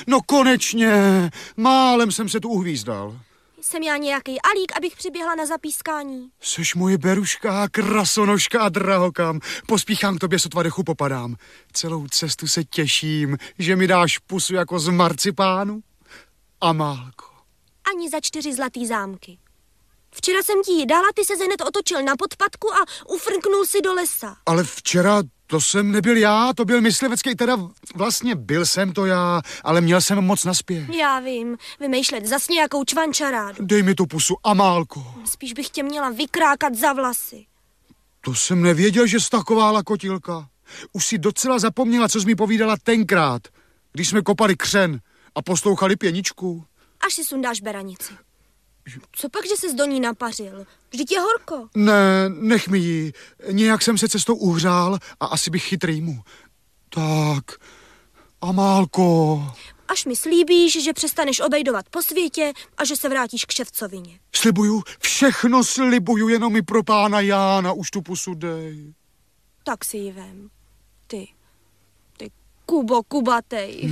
No konečně, málem jsem se tu uhvízdal. Jsem já nějaký alík, abych přiběhla na zapískání? Seš moje beruška, krasonožka a drahokam. Pospíchám k tobě, sotva dechu popadám. Celou cestu se těším, že mi dáš pusu jako z marcipánu. Amálko. Ani za 4 zlatý zámky. Včera jsem ti ji dala, ty se hned otočil na podpatku a ufrknul si do lesa. Ale včera to jsem nebyl já, to byl myslivecký, teda vlastně byl jsem to já, ale měl jsem moc naspěch. Já vím, vymýšlet zas nějakou čvančarádu. Dej mi tu pusu, Amálko. Spíš bych tě měla vykrákat za vlasy. To jsem nevěděl, že jsi taková lakotilka. Už si docela zapomněla, co jsi mi povídala tenkrát, když jsme kopali křen a poslouchali pěničku. Až si sundáš beranici. Co pak, že ses do ní napařil? Vždyť je horko. Ne, nech mi ji. Nějak jsem se cestou uhřál a asi bych chytrý mu. Tak, Amálko. Až mi slíbíš, že přestaneš obejdovat po světě a že se vrátíš k ševcovině. Slibuju, všechno slibuju, jenom mi pro pána Jána už tu pusu dej. Tak si ji vem. Ty Kubo kubatej.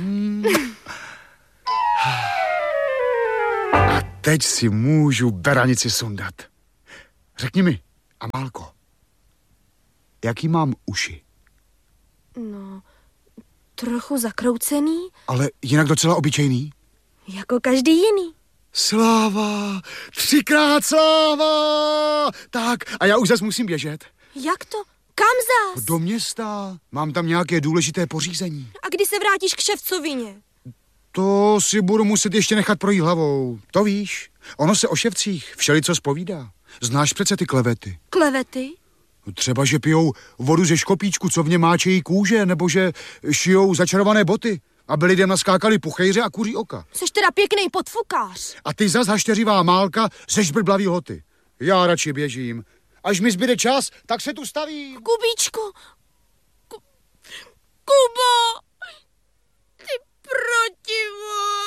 A teď si můžu beranici sundat. Řekni mi, Amálko, jaký mám uši? No, trochu zakroucený. Ale jinak docela obyčejný? Jako každý jiný. Sláva, 3krát sláva! Tak, a já už zas musím běžet. Jak to? Kam zas? Do města, mám tam nějaké důležité pořízení. A kdy se vrátíš k ševcovině? To si budu muset ještě nechat projít hlavou. To víš, ono se o ševcích všelico zpovídá. Znáš přece ty klevety. Klevety? Třeba, že pijou vodu ze škopíčku, co v něm máčejí kůže, nebo že šijou začarované boty, aby lidem naskákali puchejře a kuří oka. Seš teda pěkný podfukář. A ty zas hašteřivá Málka ze žbrblavý hoty. Já radši běžím. Až mi zbyde čas, tak se tu stavím. Kubíčku,